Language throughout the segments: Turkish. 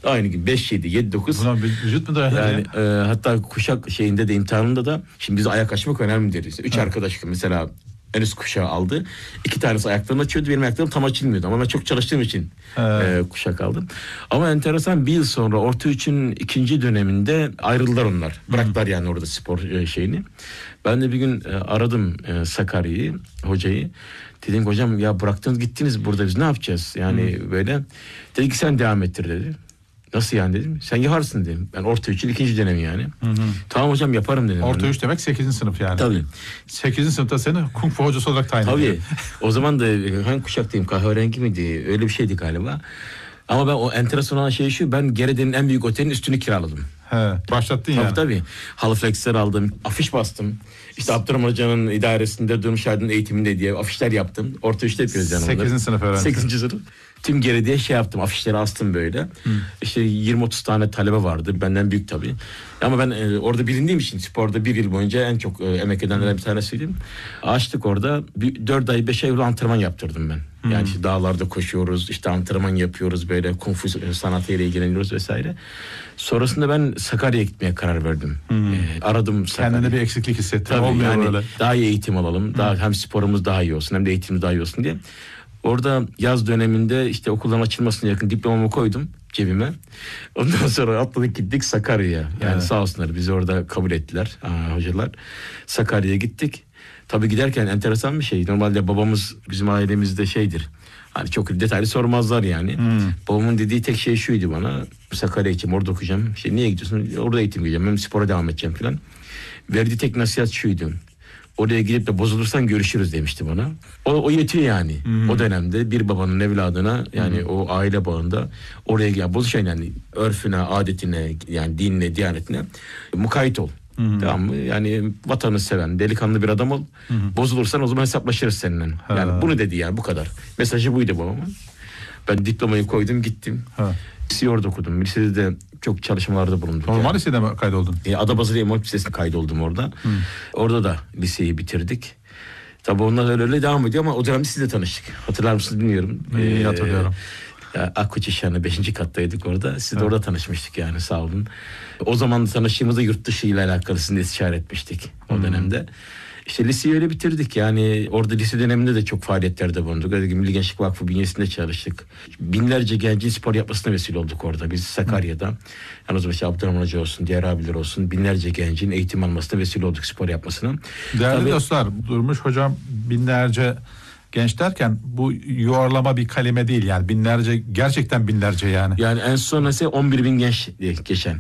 Aynı gün 5, 7, 7, 9. Buna bir vücut mu dayanır Yani hatta kuşak şeyinde de imtihanında da şimdi biz ayak açmak önemli deriz. 3 arkadaş mesela en üst kuşağı aldı. 2 tanesi ayaklarını açıyordu. Benim ayaklarım tam açılmıyordu. Ama ben çok çalıştığım için kuşak aldım. Ama enteresan, bir yıl sonra orta 3'ün 2. döneminde ayrıldılar onlar. Bıraktılar yani orada spor şeyini. Ben de bir gün aradım Sakarya'yı, hocayı. Dedim hocam ya bıraktınız gittiniz, burada biz ne yapacağız? Yani böyle. Dedi ki sen devam ettir dedi. Nasıl yani dedim. Sen yaparsın dedim. Ben orta 3'ün 2. dönemi yani. Tamam hocam yaparım dedim. Orta 3 demek 8. sınıf yani. Tabii. 8. sınıfta seni kung fu hocası olarak tayin ediyor. Tabii. O zaman da hangi kuşaktayım? Kahverengi miydi? Öyle bir şeydi galiba. Ama ben o enteresan olan şey şu. Ben Gerede'nin en büyük otelin üstünü kiraladım. Başlattın yani. Tabii. Halı flexler aldım. Afiş bastım. İşte Abdurrahman Hoca'nın idaresinde Durmuş Aydın'ın eğitiminde diye afişler yaptım. Orta 3'te yapıyoruz yani. 8. sınıf öğrencisi. 8. sınıf. Tüm Gerede'ye şey yaptım. Afişleri astım böyle. İşte 20-30 tane talebe vardı. Benden büyük tabii. Ama ben orada bilindiğim için sporda bir yıl boyunca en çok emek edenlerden bir tanesiydim. Açtık orada. 4 ay 5 ay antrenman yaptırdım ben. Yani işte dağlarda koşuyoruz, işte antrenman yapıyoruz, böyle kung fu sanatıyla ilgileniyoruz vesaire. Sonrasında ben Sakarya'ya gitmeye karar verdim. Aradım Sakarya'yı. Kendine bir eksiklik hissettin. Tabii olmuyor yani böyle. daha iyi eğitim alalım. Daha hem sporumuz daha iyi olsun hem de eğitimimiz daha iyi olsun diye. Orada yaz döneminde işte okulların açılmasına yakın diplomamı koydum cebime. Ondan sonra atladık gittik Sakarya'ya. Yani sağ olsunlar bizi orada kabul ettiler hocalar. Sakarya'ya gittik. Tabii giderken enteresan bir şey. Normalde babamız bizim ailemizde şeydir. Hani çok detaylı sormazlar yani. Babamın dediği tek şey şuydu bana. Sakarya için orada okuyacağım. İşte niye gidiyorsun? Orada eğitim göreceğim. Ben spora devam edeceğim falan. Verdiği tek nasihat şuydu. Oraya gidip de bozulursan görüşürüz demişti bana. O yetiyor yani. O dönemde bir babanın evladına yani o aile bağında oraya gel bozuşan yani örfüne, adetine yani dinine, diyanetine mukayyet ol. Tamam mı? Yani vatanı seven, delikanlı bir adam ol. Bozulursan o zaman hesaplaşırız seninle. Yani bunu dedi yani bu kadar. Mesajı buydu babamın. Ben diplomayı koydum gittim. Liseyi orada okudum. Lisede de çok çalışmalarda bulunduk. Normal yani. lisede mi kaydoldun? Adapazarı İmam Hatip Lisesi'ne kaydoldum orada. Orada da liseyi bitirdik. Tabii onlar öyle devam ediyor ama o dönemde sizle tanıştık. Hatırlar mısınız bilmiyorum. İyi hatırlıyorum. Akkoç İşhanı 5. kattaydık orada. Siz de orada tanışmıştık yani sağ olun. O zaman tanıştığımızda yurt dışı ile alakalı sizinle istişare etmiştik o dönemde. İşte liseyi öyle bitirdik yani orada lise döneminde de çok faaliyetlerde bulunduk. Milli Gençlik Vakfı bünyesinde çalıştık. Binlerce gencin spor yapmasına vesile olduk orada biz Sakarya'da. Yani o zaman işte Abdurrahman Hoca olsun, diğer abiler olsun binlerce gencin eğitim almasına vesile olduk spor yapmasına. Değerli dostlar, Durmuş Hocam binlerce genç derken bu yuvarlama bir kalime değil yani binlerce gerçekten binlerce yani. Yani en son ise 11 bin genç geçen.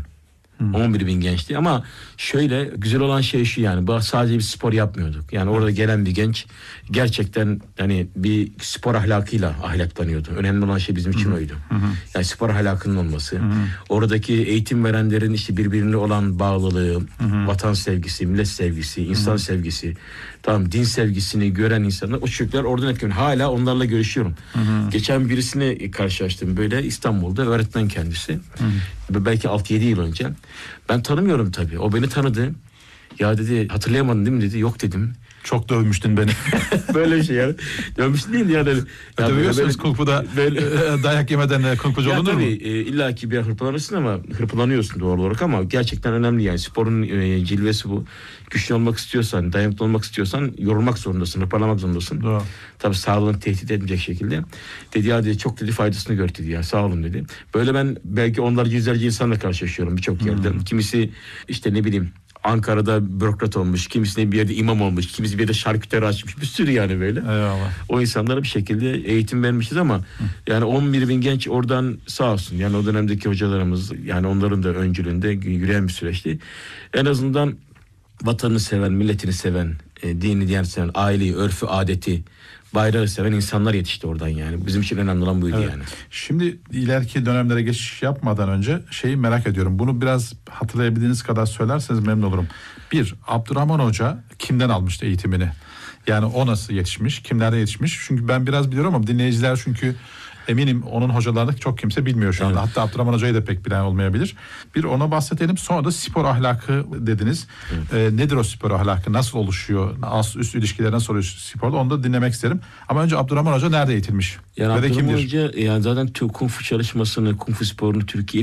11 bin gençti ama şöyle güzel olan şey şu yani sadece bir spor yapmıyorduk. Yani orada gelen bir genç gerçekten hani bir spor ahlakıyla ahlaklanıyordu. Önemli olan şey bizim için oydu. Yani spor ahlakının olması. Oradaki eğitim verenlerin işte birbirine olan bağlılığı, vatan sevgisi, millet sevgisi, insan sevgisi, tamam din sevgisini gören insanlar o çocuklar oradan etkileniyor. Hala onlarla görüşüyorum. Geçen birisine karşılaştım böyle İstanbul'da öğretmen kendisi. Belki 6-7 yıl önce. Ben tanımıyorum tabii. O beni tanıdı. Ya dedi hatırlayamadın değil mi dedi. Yok dedim. Çok dövmüştün beni. Böyle bir şey yani. Dövmüş değil yani. Ya dövüyorsunuz kung fu'da dayak yemeden kung fu'cu olunur mu? Tabii illa ki bir hırpalanırsın ama hırpalanıyorsun doğal olarak ama gerçekten önemli yani. Sporun cilvesi bu. Güçlü olmak istiyorsan, dayanıklı olmak istiyorsan yorulmak zorundasın, hırpalamak zorundasın. Doğru. Tabii sağlığını tehdit etmeyecek şekilde. Dedi ya dedi çok dedi faydasını gör dedi ya sağ olun dedi. Böyle ben belki onlarca yüzlerce insanla karşılaşıyorum birçok yerde. Kimisi işte ne bileyim Ankara'da bürokrat olmuş, kimisine bir yerde imam olmuş, kimisi bir yerde şarküteri açmış, bir sürü yani böyle. Eyvallah. O insanlara bir şekilde eğitim vermişiz ama yani 11 bin genç oradan sağ olsun. Yani o dönemdeki hocalarımız yani onların da öncülüğünde yürüyen bir süreçti. En azından vatanını seven, milletini seven, dini diyen seven, aileyi, örfü, adeti, bayrağı seven insanlar yetişti oradan yani. Bizim için önemli olan buydu yani. Şimdi ileriki dönemlere geçiş yapmadan önce şeyi merak ediyorum. Bunu biraz hatırlayabildiğiniz kadar söylerseniz memnun olurum. Bir, Abdurrahman Hoca kimden almıştı eğitimini? Yani o nasıl yetişmiş, kimlerden yetişmiş? Çünkü ben biraz biliyorum ama dinleyiciler çünkü eminim onun hocalarını çok kimse bilmiyor şu anda. Evet. Hatta Abdurrahman Hoca'yı da pek bilen olmayabilir. Bir ona bahsedelim. Sonra da spor ahlakı dediniz. Nedir o spor ahlakı? Nasıl oluşuyor? Ast üst ilişkiler nasıl oluşuyor sporda? Onu da dinlemek isterim. Ama önce Abdurrahman Hoca nerede eğitilmiş? Yani Abdurrahman Hoca yani zaten Kung Fu çalışmasını, Kung Fu sporunu Türkiye